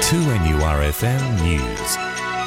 2NURFM News.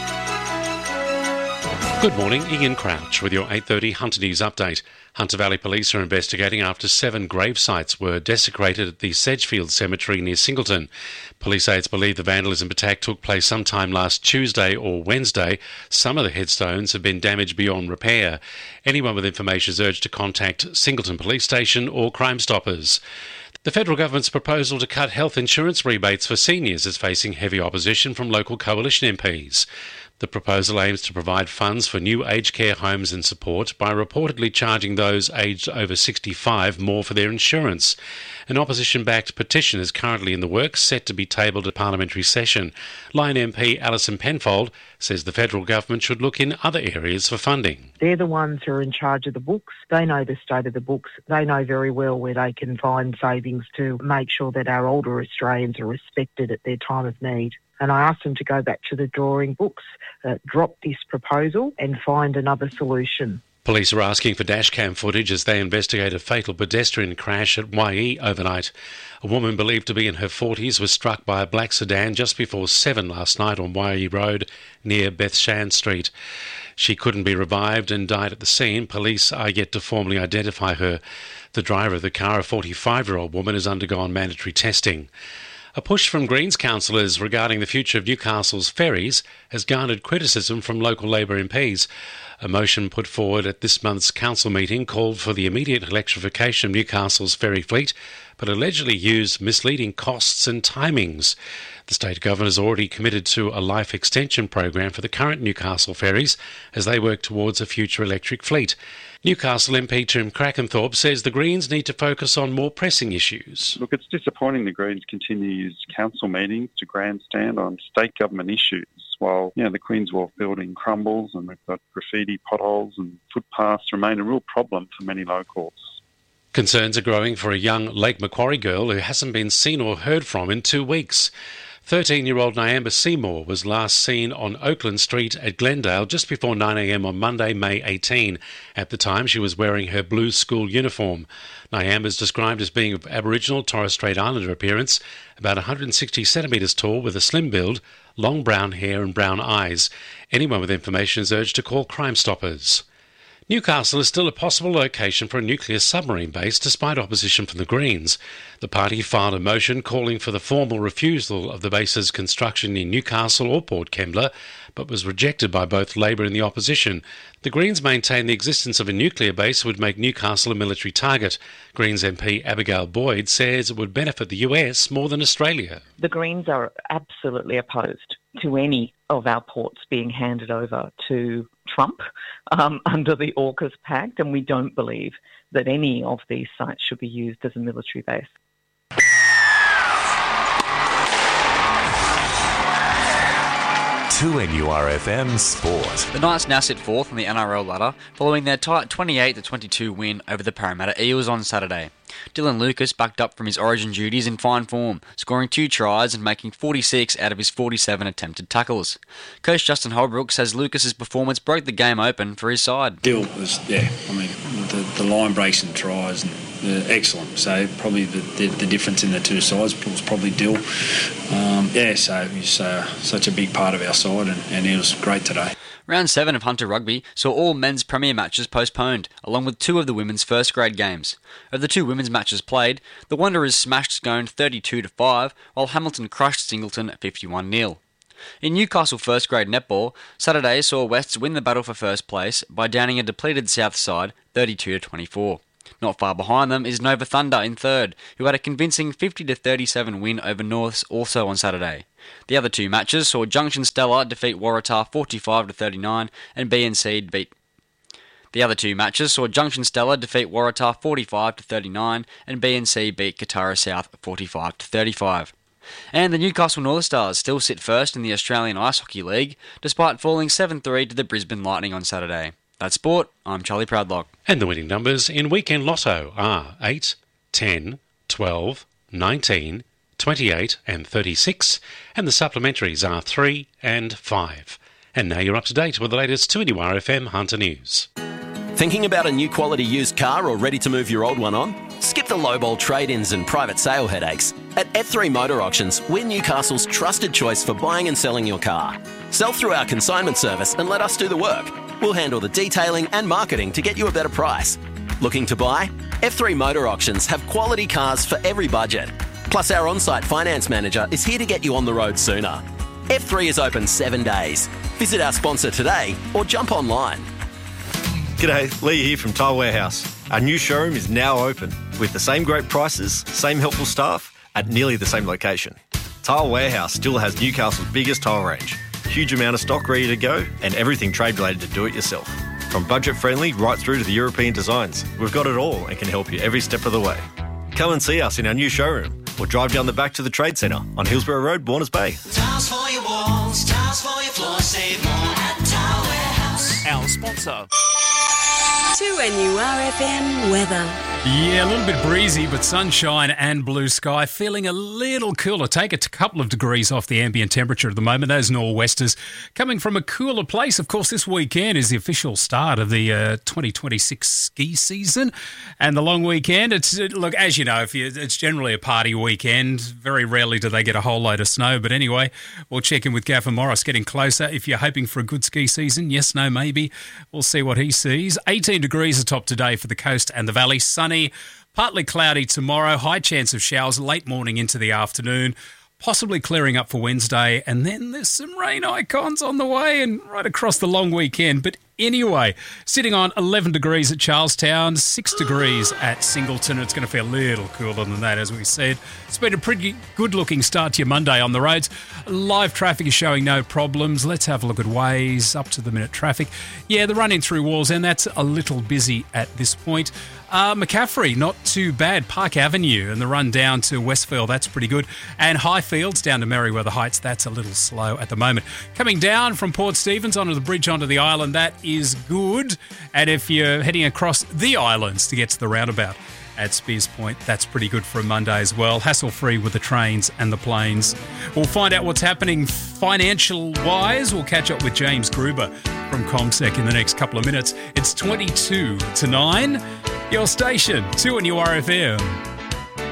Good morning, Ian Crouch with your 8:30 Hunter News update. Hunter Valley Police are investigating after 7 grave sites were desecrated at the Sedgefield Cemetery near Singleton. Police aides believe the vandalism attack took place sometime last Tuesday or Wednesday. Some of the headstones have been damaged beyond repair. Anyone with information is urged to contact Singleton Police Station or Crime Stoppers. The federal government's proposal to cut health insurance rebates for seniors is facing heavy opposition from local coalition MPs. The proposal aims to provide funds for new aged care homes and support by reportedly charging those aged over 65 more for their insurance. An opposition-backed petition is currently in the works, set to be tabled at parliamentary session. Lion MP Alison Penfold says the federal government should look in other areas for funding. They're the ones who are in charge of the books. They know the state of the books. They know very well where they can find savings to make sure that our older Australians are respected at their time of need. And I asked them to go back to the drawing books, drop this proposal and find another solution. Police are asking for dashcam footage as they investigate a fatal pedestrian crash at YE overnight. A woman believed to be in her 40s was struck by a black sedan just before 7 last night on YE Road near Bethshan Street. She couldn't be revived and died at the scene. Police are yet to formally identify her. The driver of the car, a 45-year-old woman, has undergone mandatory testing. A push from Greens councillors regarding the future of Newcastle's ferries has garnered criticism from local Labor MPs. A motion put forward at this month's council meeting called for the immediate electrification of Newcastle's ferry fleet, but allegedly used misleading costs and timings. The state government has already committed to a life extension program for the current Newcastle ferries as they work towards a future electric fleet. Newcastle MP Tim Krakenthorpe says the Greens need to focus on more pressing issues. Look, it's disappointing the Greens continue to use council meetings to grandstand on state government issues while, the Queen's Wharf building crumbles and we've got graffiti, potholes and footpaths remain a real problem for many locals. Concerns are growing for a young Lake Macquarie girl who hasn't been seen or heard from in 2 weeks. 13-year-old Nyamba Seymour was last seen on Oakland Street at Glendale just before 9 a.m. on Monday, May 18. At the time, she was wearing her blue school uniform. Nyamba is described as being of Aboriginal Torres Strait Islander appearance, about 160 centimetres tall with a slim build, long brown hair and brown eyes. Anyone with information is urged to call Crime Stoppers. Newcastle is still a possible location for a nuclear submarine base despite opposition from the Greens. The party filed a motion calling for the formal refusal of the base's construction in Newcastle or Port Kembla, but was rejected by both Labor and the opposition. The Greens maintain the existence of a nuclear base would make Newcastle a military target. Greens MP Abigail Boyd says it would benefit the US more than Australia. The Greens are absolutely opposed to any of our ports being handed over to Trump under the AUKUS Pact, and we don't believe that any of these sites should be used as a military base. To NURFM Sport. The Knights now sit fourth on the NRL ladder following their tight 28-22 win over the Parramatta Eels on Saturday. Dylan Lucas backed up from his origin duties in fine form, scoring 2 tries and making 46 out of his 47 attempted tackles. Coach Justin Holbrook says Lucas's performance broke the game open for his side. Dill was, the line breaks and tries, and excellent. So probably the difference in the two sides was probably Dill. So he's such a big part of our side, and he was great today. Round 7 of Hunter Rugby saw all men's premier matches postponed, along with 2 of the women's first grade games. Of the 2 women's matches played, the Wanderers smashed Scone 32-5, while Hamilton crushed Singleton 51-0. In Newcastle first grade netball, Saturday saw Wests win the battle for first place by downing a depleted South side 32-24. Not far behind them is Nova Thunder in third, who had a convincing 50-37 win over Norths also on Saturday. The other 2 matches saw Junction Stella defeat Waratah 45-39 and BNC beat. The other 2 matches saw Junction Stella defeat Waratah 45-39 and BNC beat Katara South 45-35. And the Newcastle North Stars still sit first in the Australian Ice Hockey League, despite falling 7-3 to the Brisbane Lightning on Saturday. That's sport. I'm Charlie Proudlock. And the winning numbers in Weekend Lotto are 8, 10, 12, 19, 28 and 36, and the supplementaries are 3 and 5. And now you're up to date with the latest 2NURFM Hunter News. Thinking about a new quality used car or ready to move your old one on? Skip the lowball trade-ins and private sale headaches. At F3 Motor Auctions, we're Newcastle's trusted choice for buying and selling your car. Sell through our consignment service and let us do the work. We'll handle the detailing and marketing to get you a better price. Looking to buy? F3 Motor Auctions have quality cars for every budget. Plus, our on-site finance manager is here to get you on the road sooner. F3 is open 7 days. Visit our sponsor today or jump online. G'day, Lee here from Tile Warehouse. Our new showroom is now open with the same great prices, same helpful staff at nearly the same location. Tile Warehouse still has Newcastle's biggest tile range, huge amount of stock ready to go and everything trade related to do it yourself. From budget friendly right through to the European designs, we've got it all and can help you every step of the way. Come and see us in our new showroom or drive down the back to the Trade Centre on Hillsborough Road, Warners Bay. Tiles for your walls, tiles for your floors, save more at Tile Warehouse. Our sponsor. 2NURFM weather. Yeah, a little bit breezy, but sunshine and blue sky. Feeling a little cooler. Take a couple of degrees off the ambient temperature at the moment. Those nor'westers coming from a cooler place. Of course, this weekend is the official start of the 2026 ski season and the long weekend. Look, as you know, it's generally a party weekend. Very rarely do they get a whole load of snow. But anyway, we'll check in with Gavin Morris, getting closer. If you're hoping for a good ski season, yes, no, maybe. We'll see what he sees. 18 degrees atop today for the coast and the valley. Sunny, partly cloudy tomorrow. High chance of showers late morning into the afternoon. Possibly clearing up for Wednesday. And then there's some rain icons on the way and right across the long weekend. But anyway, sitting on 11 degrees at Charlestown, 6 degrees at Singleton. It's going to feel a little cooler than that, as we said. It's been a pretty good-looking start to your Monday on the roads. Live traffic is showing no problems. Let's have a look at Waze, up to the minute traffic. Yeah, the run-in through Wallsend, that's a little busy at this point. McCaffrey, not too bad. Park Avenue and the run down to Westfield, that's pretty good. And Highfields down to Merriweather Heights, that's a little slow at the moment. Coming down from Port Stephens onto the bridge onto the island, that is good. And if you're heading across the islands to get to the roundabout at Spears Point, that's pretty good for a Monday as well. Hassle-free with the trains and the planes. We'll find out what's happening financial-wise. We'll catch up with James Gruber from ComSec in the next couple of minutes. It's 22 to 9. Your station, 2NURFM.